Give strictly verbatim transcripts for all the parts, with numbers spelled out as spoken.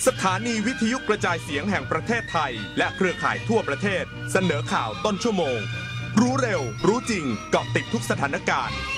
สถานีวิทยุกระจายเสียงแห่งประเทศไทยและเครือข่ายทั่วประเทศเสนอข่าวต้นชั่วโมงรู้เร็วรู้จริงเกาะติดทุกสถานการณ์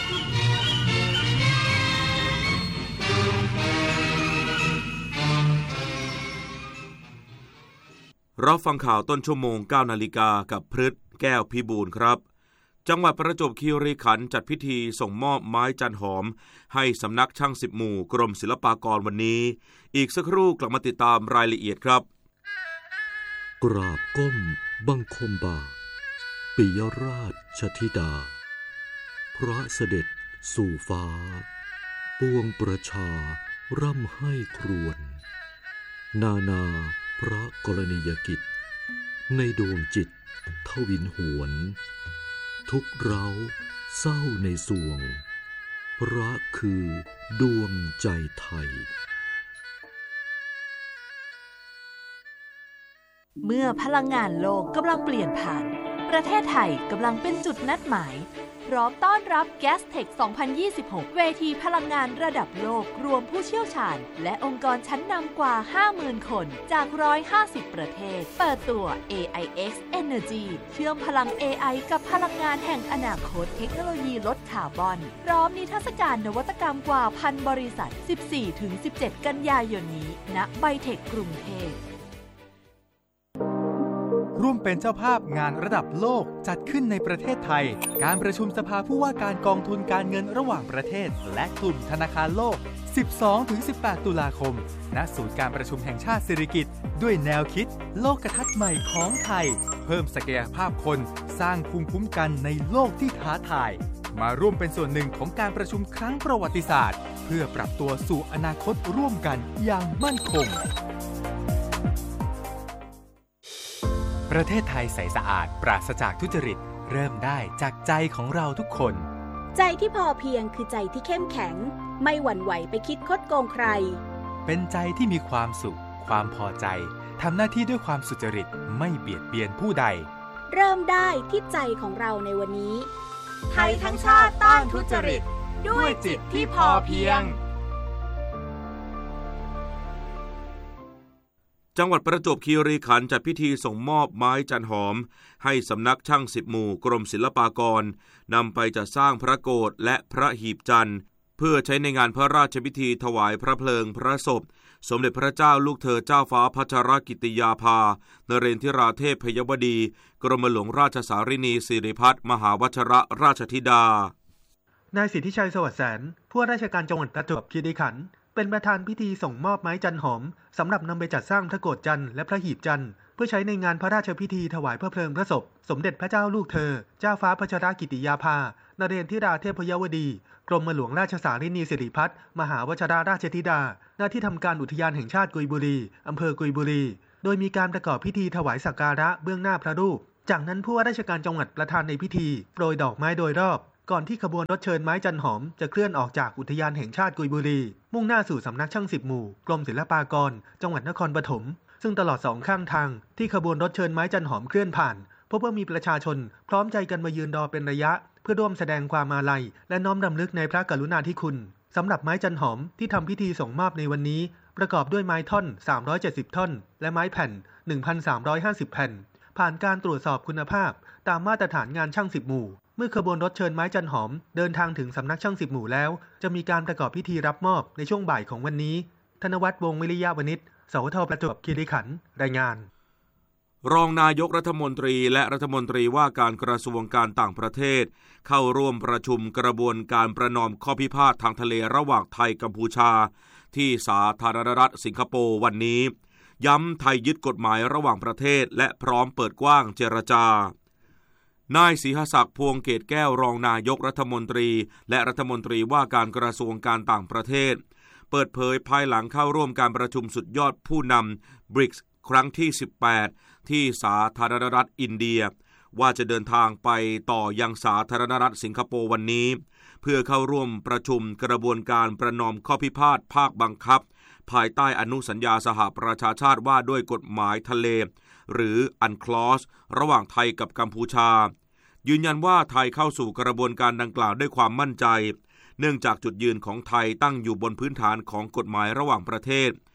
รับฟังข่าวต้นชั่วโมง เก้านาฬิกากับพฤทธิ์แก้วพิบูลครับจังหวัดประจวบคีรีขันธ์จัดพิธีส่งมอบไม้จันหอมให้สำนักช่างสิบหมู่กรมศิลปากรวันนี้อีกสักครู่กลับมาติดตามรายละเอียดครับกราบก้มบังคมบาทปิยราชธิดาพระเสด็จสู่ฟ้าปวงประชาร่ำให้ครวญนานาพระกรณียกิจในดวงจิตทวินหวนทุกเราเศร้าในสวงพระคือดวงใจไทยเมื่อพลังงานโลกกำลังเปลี่ยนผ่านประเทศไทยกำลังเป็นจุดนัดหมายพร้อมต้อนรับ Gastech สองพันยี่สิบหก เวทีพลังงานระดับโลกรวมผู้เชี่ยวชาญและองค์กรชั้นนำกว่า ห้าหมื่น คนจากหนึ่งร้อยห้าสิบประเทศเปิดตัว เอ ไอ เอ็กซ์ Energy เชื่อมพลัง เอ ไอ กับพลังงานแห่งอนาคตเทคโนโลยีลดคาร์บอนพร้อมนิทรรศการนวัตกรรมกว่าพันบริษัท สิบสี่ถึงสิบเจ็ด กันยายนนี้ณไบเทคกรุงเทพร่วมเป็นเจ้าภาพงานระดับโลกจัดขึ้นในประเทศไทยการประชุมสภาผู้ว่าการกองทุนการเงินระหว่างประเทศและกลุ่มธนาคารโลก สิบสองถึงสิบแปด ตุลาคมณศูนย์การประชุมแห่งชาติสิริกิติ์ด้วยแนวคิดโลกทัศน์ใหม่ของไทยเพิ่มศักยภาพคนสร้างภูมิคุ้มกันในโลกที่ท้าทายมาร่วมเป็นส่วนหนึ่งของการประชุมครั้งประวัติศาสตร์เพื่อปรับตัวสู่อนาคตร่วมกันอย่างมั่นคงประเทศไทยใสสะอาดปราศจากทุจริตเริ่มได้จากใจของเราทุกคนใจที่พอเพียงคือใจที่เข้มแข็งไม่หวั่นไหวไปคิดคดโกงใครเป็นใจที่มีความสุขความพอใจทำหน้าที่ด้วยความสุจริตไม่เบียดเบียนผู้ใดเริ่มได้ที่ใจของเราในวันนี้ไทยทั้งชาติต้านทุจริตด้วยจิตที่พอเพียงจังหวัดประจวบคีรีขันธ์จัดพิธีส่งมอบไม้จันหอมให้สำนักช่างสิบหมู่กรมศิลปากรนำไปจัดสร้างพระโกฐและพระหีบจันทร์เพื่อใช้ในงานพระราชพิธีถวายพระเพลิงพระศพสมเด็จพระเจ้าลูกเธอเจ้าฟ้าพัชรกิติยาภานเรนทิราเทพพยวดีกรมหลวงราชสารินีสิริพัฒน์มหาวชรราชธิดานายสิทธิชัยสวัสดิ์แสนผู้ว่าราชการจังหวัดประจวบคีรีขันธ์เป็นประธานพิธีส่งมอบไม้จันหอมสำหรับนำไปจัดสร้างพระโกฐจันทร์และพระหีบจันทร์เพื่อใช้ในงานพระราชพิธีถวายพระเพลิงพระศพสมเด็จพระเจ้าลูกเธอเจ้าฟ้าพัชรกิติยาภานเรนทิราเทพยวดีกรมหลวงราชสารินีสิริพัฒน์มหาวชรราชธิดาณที่ทำการอุทยานแห่งชาติกุยบุรีอำเภอกุยบุรีโดยมีการประกอบพิธีถวายสักการะเบื้องหน้าพระรูปจากนั้นผู้ว่าราชการจังหวัดประธานในพิธีโปรยดอกไม้โดยรอบก่อนที่ขบวนรถเชิญไม้จันหอมจะเคลื่อนออกจากอุทยานแห่งชาติกุยบุรีมุ่งหน้าสู่สำนักช่างสิบหมู่กรมศิลปากรจังหวัดนครปฐมซึ่งตลอดสองข้างทางที่ขบวนรถเชิญไม้จันหอมเคลื่อนผ่านพบว่ามีประชาชนพร้อมใจกันมายืนรอเป็นระยะเพื่อร่วมแสดงความอาลัยและน้อมรำลึกในพระกรุณาธิคุณสำหรับไม้จันหอมที่ทำพิธีส่งมอบในวันนี้ประกอบด้วยไม้ท่อนสามร้อยเจ็ดสิบท่อนและไม้แผ่น หนึ่งพันสามร้อยห้าสิบ แผ่นผ่านการตรวจสอบคุณภาพตามมาตรฐานงานช่างสิบหมู่เมื่อขบวนรถเชิญไม้จันหอมเดินทางถึงสำนักช่างสิบหมู่แล้วจะมีการประกอบพิธีรับมอบในช่วงบ่ายของวันนี้ธนวัฒน์วงศ์วิริยะวณิชสวทประจวบคีรีขันธ์รายงานรองนายกรัฐมนตรีและรัฐมนตรีว่าการกระทรวงการต่างประเทศเข้าร่วมประชุมกระบวนการประนอมข้อพิพาททางทะเลระหว่างไทยกัมพูชาที่สาธารณรัฐสิงคโปร์วันนี้ย้ำไทยยึดกฎหมายระหว่างประเทศและพร้อมเปิดกว้างเจรจานายศรีหศักดิ์พวงเกตแก้วรองนายกรัฐมนตรีและรัฐมนตรีว่าการกระทรวงการต่างประเทศเปิดเผยภายหลังเข้าร่วมการประชุมสุดยอดผู้นำ บริกส์ ครั้งที่สิบแปดที่สาธารณรัฐอินเดียว่าจะเดินทางไปต่อยังสาธารณรัฐสิงคโปร์วันนี้เพื่อเข้าร่วมประชุมกระบวนการประนอมข้อพิพาทภาคบังคับภายใต้อนุสัญญาสหประชาชาติว่าด้วยกฎหมายทะเลหรือ อันคลอส ระหว่างไทยกับกัมพูชายืนยันว่าไทยเข้าสู่กระบวนการดังกล่าวด้วยความมั่นใจเนื่องจากจุดยืนของไทยตั้งอยู่บนพื้นฐานของกฎหมายระหว่างประเทศ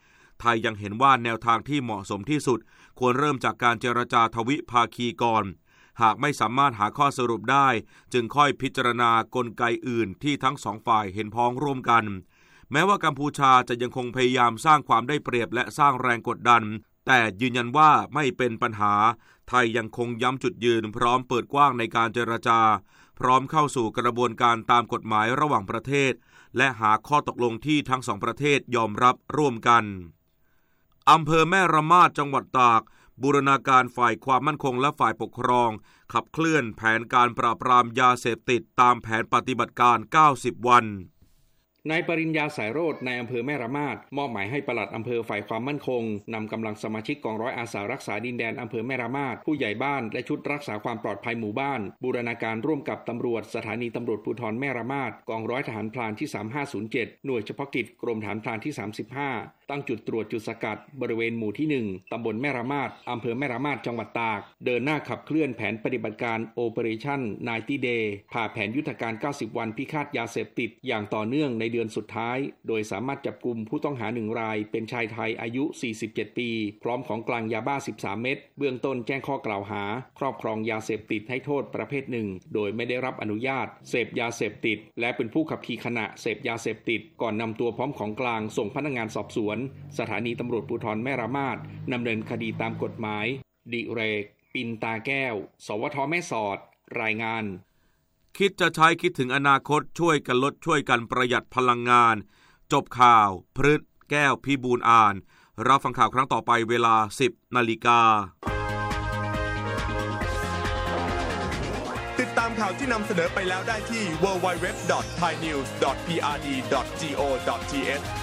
ไทยยังเห็นว่าแนวทางที่เหมาะสมที่สุดควรเริ่มจากการเจรจาทวิภาคีก่อนหากไม่สามารถหาข้อสรุปได้จึงค่อยพิจารณากลไกอื่นที่ทั้งสองฝ่ายเห็นพ้องร่วมกันแม้ว่ากัมพูชาจะยังคงพยายามสร้างความได้เปรียบและสร้างแรงกดดันแต่ยืนยันว่าไม่เป็นปัญหาไทยยังคงย้ำจุดยืนพร้อมเปิดกว้างในการเจรจาพร้อมเข้าสู่กระบวนการตามกฎหมายระหว่างประเทศและหาข้อตกลงที่ทั้งสองประเทศยอมรับร่วมกันอำเภอแม่ระมาดจังหวัดตากบูรณาการฝ่ายความมั่นคงและฝ่ายปกครองขับเคลื่อนแผนการปราบปรามยาเสพติดตามแผนปฏิบัติการเก้าสิบวันนายปริญญาสายโรจน์ในอำเภอแม่ระมาดมอบหมายให้ปลัดอำเภอฝ่ายความมั่นคงนำกำลังสมาชิกกองร้อยอาสารักษาดินแดนอำเภอแม่ระมาดผู้ใหญ่บ้านและชุดรักษาความปลอดภัยหมู่บ้านบูรณาการร่วมกับตำรวจสถานีตำรวจภูธรแม่ระมาดกองร้อยทหารพรานที่สามห้าศูนย์เจ็ดหน่วยเฉพาะกิจกรมฐานพรานที่สามสิบห้าตั้งจุดตรวจจุดสกัดบริเวณหมู่ที่หนึ่งตำบลแม่ระมาดอำเภอแม่ระมาดจังหวัดตากเดินหน้าขับเคลื่อนแผนปฏิบัติการ Operation ไนน์ตี้ Day ผ่าแผนยุทธการเก้าสิบวันพิฆาตยาเสพติดอย่างต่อเนื่องในเดือนสุดท้ายโดยสามารถจับกุมผู้ต้องหาหนึ่งรายเป็นชายไทยอายุสี่สิบเจ็ดปีพร้อมของกลางยาบ้าสิบสามเม็ดเบื้องต้นแจ้งข้อกล่าวหาครอบครองยาเสพติดให้โทษประเภทหนึ่งโดยไม่ได้รับอนุญาตเสพยาเสพติดและเป็นผู้ขับขี่ขณะเสพยาเสพติดก่อนนำตัวพร้อมของกลางส่งพนักงานสอบสวนสถานีตำรวจภูธรแม่ระมาดดำเนินคดีตามกฎหมายดิเรกปินตาแก้วสวทแม่สอดรายงานคิดจะใช้คิดถึงอนาคตช่วยกันลดช่วยกันประหยัดพลังงานจบข่าวพฤษแก้วพิบูลอ่านรับฟังข่าวครั้งต่อไปเวลา สิบนาฬิกาติดตามข่าวที่นำเสนอไปแล้วได้ที่ ดับเบิลยู ดับเบิลยู ดับเบิลยู ดอท ไทยนิวส์ ดอท พี อาร์ ดี ดอท จี โอ ดอท ที เอช